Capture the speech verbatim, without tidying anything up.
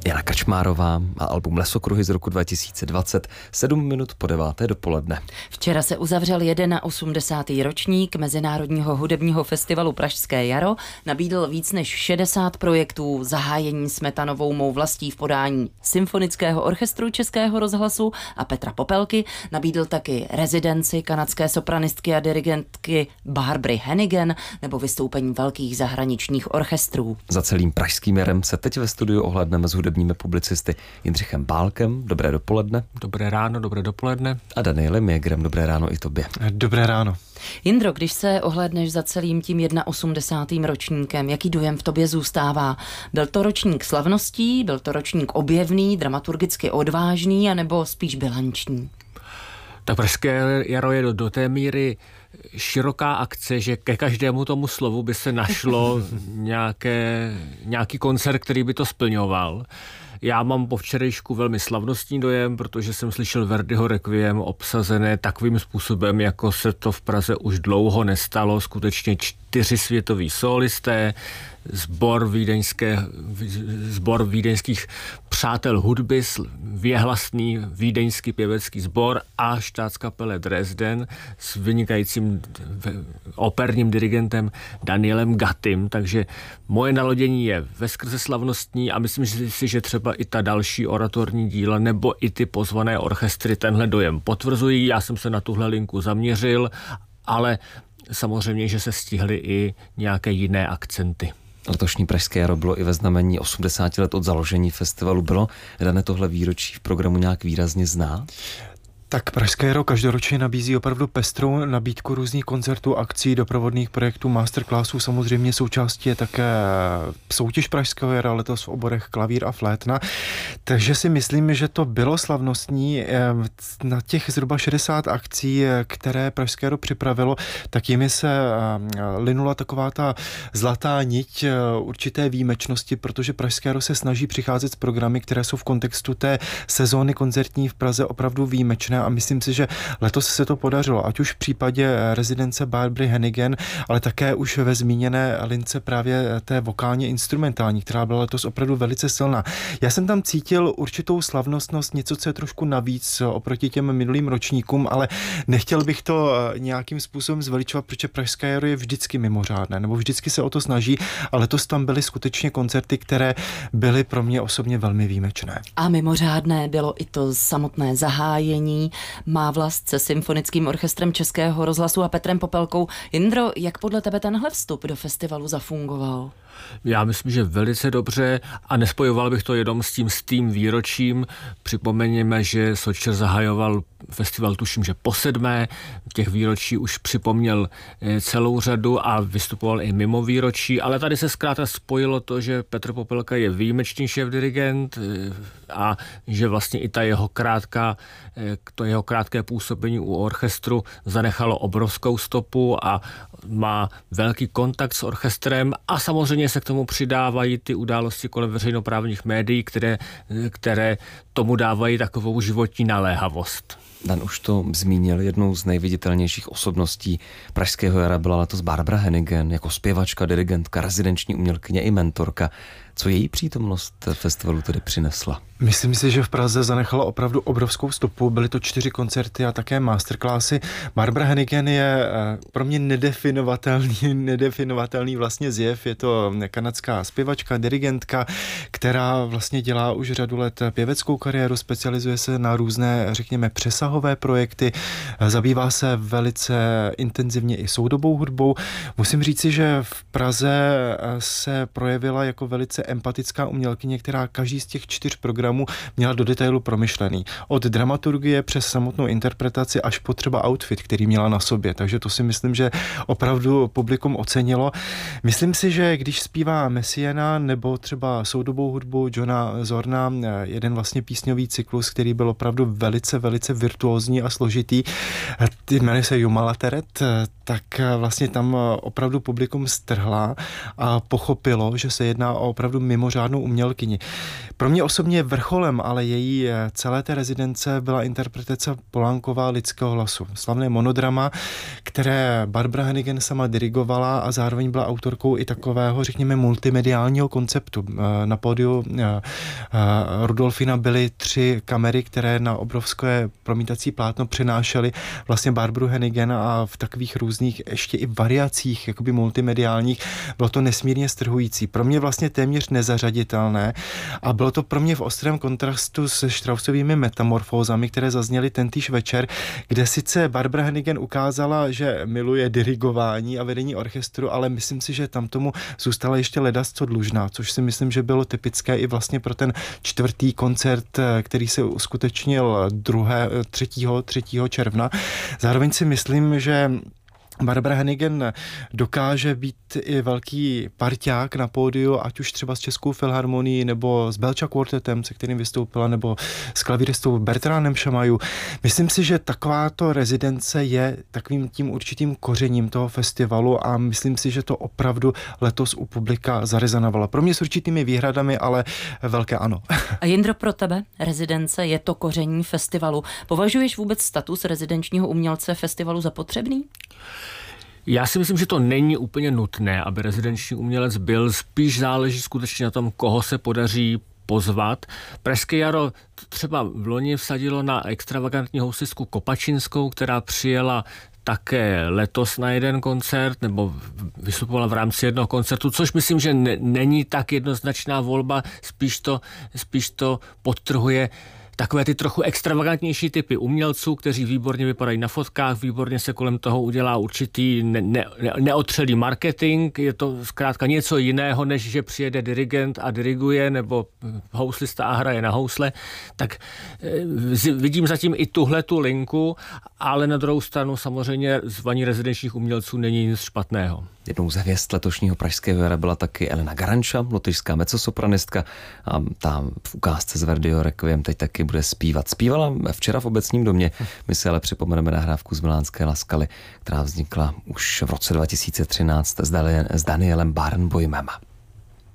Jana Kačmárová a album Lesokruhy z roku dva tisíce dvacet, sedm minut po deváté dopoledne. Včera se uzavřel osmdesátý první ročník Mezinárodního hudebního festivalu Pražské jaro, nabídl víc než šedesát projektů, zahájení Smetanovou mou vlastí v podání Symfonického orchestru Českého rozhlasu a Petra Popelky, nabídl taky rezidenci kanadské sopranistky a dirigentky Barbary Hannigan nebo vystoupení velkých zahraničních orchestrů. Za celým pražským jarem se teď ve studiu ohlédneme s hudebními publicisty Jindřichem Bálkem. Dobré dopoledne. Dobré ráno, dobré dopoledne. A Danielem Jägerem. Dobré ráno i tobě. Dobré ráno. Jindro, když se ohlédneš za celým tím osmdesátým prvním ročníkem, jaký dojem v tobě zůstává? Byl to ročník slavností, byl to ročník objevný, dramaturgicky odvážný, anebo spíš bilanční? Tak Pražské jaro je do, do té míry široká akce, že ke každému tomu slovu by se našlo nějaké, nějaký koncert, který by to splňoval. Já mám po včerejšku velmi slavnostní dojem, protože jsem slyšel Verdiho Requiem obsazené takovým způsobem, jako se to v Praze už dlouho nestalo. Skutečně čtyři světoví sólisté, sbor, vídeňské, sbor vídeňských přátel hudby, věhlasný vídeňský pěvecký sbor a Staatskapelle Dresden s vynikajícím operním dirigentem Danielem Gattim. Takže moje nalodění je veskrze slavnostní a myslím si, že třeba i ta další oratorní díla nebo i ty pozvané orchestry tenhle dojem potvrzují. Já jsem se na tuhle linku zaměřil, ale samozřejmě, že se stihly i nějaké jiné akcenty. Letošní Pražské jaro bylo i ve znamení osmdesáti let od založení festivalu. Bylo dané tohle výročí v programu nějak výrazně znát? Tak Pražské jaro každoročně nabízí opravdu pestrou nabídku různých koncertů, akcí, doprovodných projektů, masterclassů. Samozřejmě součástí je také soutěž Pražského jara, letos v oborech klavír a flétna. Takže si myslím, že to bylo slavnostní. Na těch zhruba šedesát akcí, které Pražské jaro připravilo, tak jimi se linula taková ta zlatá niť určité výjimečnosti, protože Pražské jaro se snaží přicházet s programy, které jsou v kontextu té sezóny koncertní v Praze opravdu výjimečné. A myslím si, že letos se to podařilo, ať už v případě rezidence Barbary Hannigan, ale také už ve zmíněné lince právě té vokálně instrumentální, která byla letos opravdu velice silná. Já jsem tam cítil určitou slavnostnost, něco, co je trošku navíc oproti těm minulým ročníkům, ale nechtěl bych to nějakým způsobem zveličovat, protože Pražské jaro je vždycky mimořádné, nebo vždycky se o to snaží, ale letos tam byly skutečně koncerty, které byly pro mě osobně velmi výjimečné. A mimořádné bylo i to samotné zahájení Má vlast se Symfonickým orchestrem Českého rozhlasu a Petrem Popelkou. Jindro, jak podle tebe tenhle vstup do festivalu zafungoval? Já myslím, že velice dobře a nespojoval bych to jenom s tím s tím výročím. Připomeňme, že Sočer zahajoval festival, tuším, že po sedmé. Těch výročí už připomněl celou řadu a vystupoval i mimo výročí, ale tady se zkrátka spojilo to, že Petr Popelka je výjimečný šéfdirigent a že vlastně i ta jeho krátká, to jeho krátké působení u orchestru zanechalo obrovskou stopu a má velký kontakt s orchestrem a samozřejmě se k tomu přidávají ty události kolem veřejnoprávních médií, které, které tomu dávají takovou životní naléhavost. Dan už to zmínil, jednou z nejviditelnějších osobností Pražského jara byla letos Barbara Hannigan, jako zpěvačka, dirigentka, rezidenční umělkyně i mentorka. Co její přítomnost festivalu tedy přinesla? Myslím si, že v Praze zanechala opravdu obrovskou stopu. Byly to čtyři koncerty a také masterclassy. Barbara Hannigan je pro mě nedefinovatelný, nedefinovatelný vlastně zjev. Je to kanadská zpěvačka, dirigentka, která vlastně dělá už řadu let pěveckou kariéru, specializuje se na různé, řekněme, přesahové projekty, zabývá se velice intenzivně i soudobou hudbou. Musím říci, že v Praze se projevila jako velice empatická umělkyně, která každý z těch čtyř programů měla do detailu promyšlený. Od dramaturgie přes samotnou interpretaci až po třeba outfit, který měla na sobě. Takže to si myslím, že opravdu publikum ocenilo. Myslím si, že když zpívá Messiana nebo třeba soudobou hudbu Johna Zorna, jeden vlastně písňový cyklus, který byl opravdu velice, velice virtuózní a složitý, jmenuje se Jumalateret, tak vlastně tam opravdu publikum strhla a pochopilo, že se jedná o opravdu mimořádnou umělkyni. Pro mě osobně vrcholem, ale její celé té rezidence byla interpretace Polánkova Lidského hlasu. Slavné monodrama, které Barbara Hannigan sama dirigovala a zároveň byla autorkou i takového, řekněme, multimediálního konceptu. Na pódiu Rudolfina byly tři kamery, které na obrovské promítací plátno přenášely vlastně Barbaru Hannigan a v takových různých ještě i variacích, jakoby multimediálních. Bylo to nesmírně strhující. Pro mě vlastně téměř nezařaditelné a bylo to pro mě v ostrém kontrastu se Straussovými metamorfózami, které zazněly tentýž večer, kde sice Barbara Hannigan ukázala, že miluje dirigování a vedení orchestru, ale myslím si, že tam tomu zůstala ještě ledasco dlužná, což si myslím, že bylo typické i vlastně pro ten čtvrtý koncert, který se uskutečnil třetího června. Zároveň si myslím, že Barbara Hannigan dokáže být i velký parťák na pódiu, ať už třeba s Českou filharmonií, nebo s Belča kvartetem, se kterým vystoupila, nebo s klavíristou Bertrandem Chamajou. Myslím si, že takováto rezidence je takovým tím určitým kořením toho festivalu a myslím si, že to opravdu letos u publika zarezonovalo. Pro mě s určitými výhradami, ale velké ano. A Jindro, pro tebe rezidence je to koření festivalu. Považuješ vůbec status rezidenčního umělce festivalu za potřebný? Já si myslím, že to není úplně nutné, aby rezidenční umělec byl. Spíš záleží skutečně na tom, koho se podaří pozvat. Pražské jaro třeba v loni vsadilo na extravagantní houslisku Kopačinskou, která přijela také letos na jeden koncert, nebo vystupovala v rámci jednoho koncertu, což myslím, že ne, není tak jednoznačná volba, spíš to, spíš to podtrhuje takové ty trochu extravagantnější typy umělců, kteří výborně vypadají na fotkách, výborně se kolem toho udělá určitý ne, ne, neotřelý marketing, je to zkrátka něco jiného, než že přijede dirigent a diriguje, nebo houslista a hraje na housle, tak vidím zatím i tuhletu linku, ale na druhou stranu samozřejmě zvaní rezidenčních umělců není nic špatného. Jednou z hvězd letošního pražského jara byla taky Elena Garanča, lotyšská mezzosopranistka, a ta v ukázce z Verdiho Requiem teď taky bude zpívat. Zpívala včera v Obecním domě, my si ale připomeneme nahrávku z Milánské Laskaly, která vznikla už v roce dva tisíce třináct s Danielem Barenboimem.